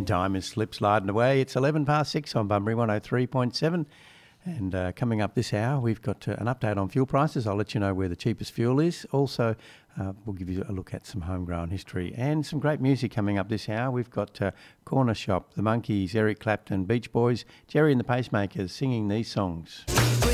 Time has slipped sliding away. It's 11 past 6 on Bunbury 103.7. And coming up this hour, we've got an update on fuel prices. I'll let you know where the cheapest fuel is. Also, we'll give you a look at some homegrown history and some great music coming up this hour. We've got Corner Shop, The Monkees, Eric Clapton, Beach Boys, Jerry and the Pacemakers singing these songs.